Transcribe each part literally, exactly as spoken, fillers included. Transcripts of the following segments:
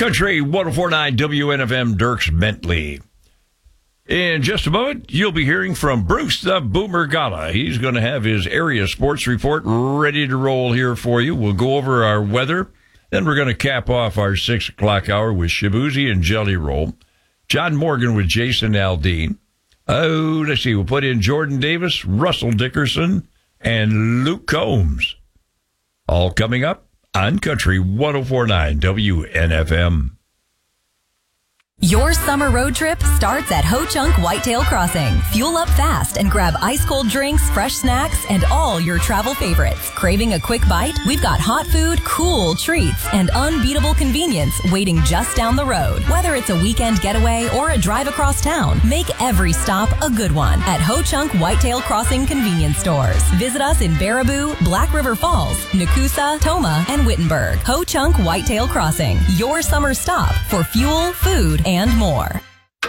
Country one oh four point nine W N F M, Dierks Bentley. In just a moment, you'll be hearing from Bruce the Boomer Gala. He's going to have his area sports report ready to roll here for you. We'll go over our weather. Then we're going to cap off our six o'clock hour with Shabuzi and Jelly Roll. John Morgan with Jason Aldean. Oh, let's see. We'll put in Jordan Davis, Russell Dickerson, and Luke Combs. All coming up on Country one oh four point nine W N F M. Your summer road trip starts at Ho Chunk Whitetail Crossing. Fuel up fast and grab ice-cold drinks, fresh snacks, and all your travel favorites. Craving a quick bite? We've got hot food, cool treats, and unbeatable convenience waiting just down the road. Whether it's a weekend getaway or a drive across town, make every stop a good one at Ho Chunk Whitetail Crossing convenience stores. Visit us in Baraboo, Black River Falls, Nakusa, Toma, and Wittenberg. Ho Chunk Whitetail Crossing, your summer stop for fuel, food, and more.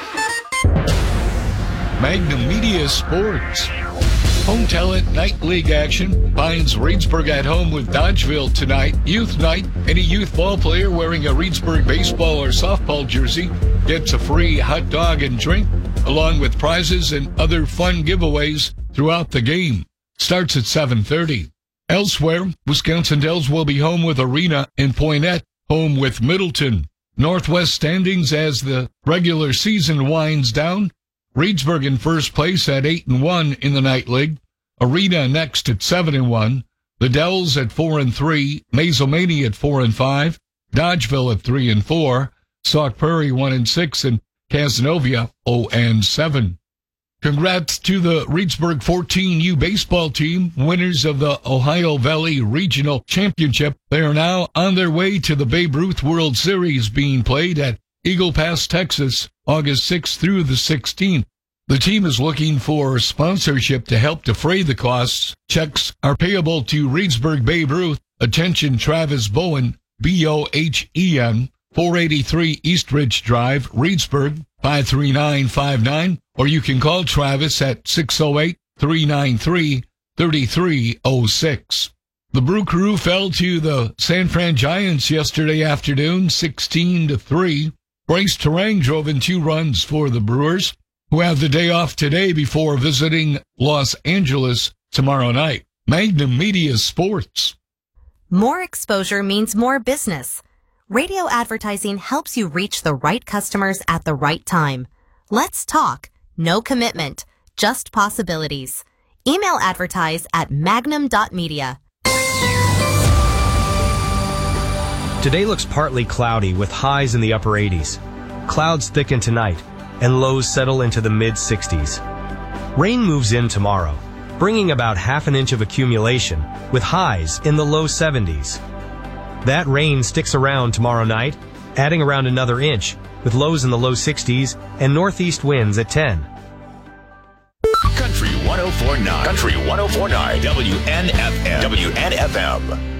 Magnum Media Sports. Home Talent Night League action finds Reedsburg at home with Dodgeville tonight. Youth Night. Any youth ball player wearing a Reedsburg baseball or softball jersey gets a free hot dog and drink, along with prizes and other fun giveaways throughout the game. Starts at seven thirty. Elsewhere, Wisconsin Dells will be home with Arena and Poinette home with Middleton. Northwest standings as the regular season winds down. Reedsburg in first place at eight and one in the Night League. Arena next at seven and one. The Dells at four and three. Mazomanie at four and five. Dodgeville at three and four. Sauk Prairie one and six, and Cazenovia zero and seven. Congrats to the Reedsburg fourteen U baseball team, winners of the Ohio Valley Regional Championship. They are now on their way to the Babe Ruth World Series being played at Eagle Pass, Texas, August sixth through the sixteenth. The team is looking for sponsorship to help defray the costs. Checks are payable to Reedsburg Babe Ruth. Attention Travis Bowen, B O H E N, four eighty-three East Ridge Drive, Reedsburg, five three nine five nine. Or you can call Travis at six oh eight, three nine three, three three oh six. The Brew Crew fell to the San Fran Giants yesterday afternoon, sixteen to three. Bryce Terang drove in two runs for the Brewers, who have the day off today before visiting Los Angeles tomorrow night. Magnum Media Sports. More exposure means more business. Radio advertising helps you reach the right customers at the right time. Let's talk. No commitment, just possibilities. Email advertise at magnum dot media. Today looks partly cloudy with highs in the upper eighties. Clouds thicken tonight and lows settle into the mid sixties. Rain moves in tomorrow, bringing about half an inch of accumulation with highs in the low seventies. That rain sticks around tomorrow night, adding around another inch with lows in the low sixties and northeast winds at ten. Country one oh four point nine. Country one oh four point nine. W N F M. W N F M.